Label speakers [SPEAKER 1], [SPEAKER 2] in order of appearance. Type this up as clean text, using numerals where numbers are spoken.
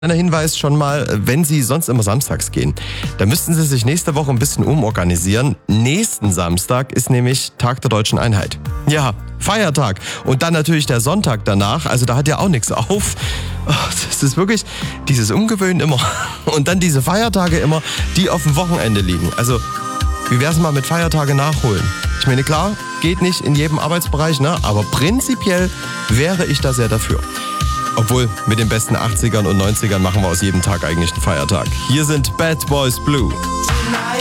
[SPEAKER 1] Ein Hinweis schon mal, wenn Sie sonst immer samstags gehen, dann müssten Sie sich nächste Woche ein bisschen umorganisieren. Nächsten Samstag ist nämlich Tag der Deutschen Einheit. Ja, Feiertag. Und dann natürlich der Sonntag danach, also da hat ja auch nichts auf. Das ist wirklich dieses Umgewöhnen immer. Und dann diese Feiertage immer, die auf dem Wochenende liegen. Also, wie wär's mal mit Feiertage nachholen? Ich meine, klar, geht nicht in jedem Arbeitsbereich, ne? Aber prinzipiell wäre ich da sehr dafür. Obwohl, mit den besten 80ern und 90ern machen wir aus jedem Tag eigentlich einen Feiertag. Hier sind Bad Boys Blue.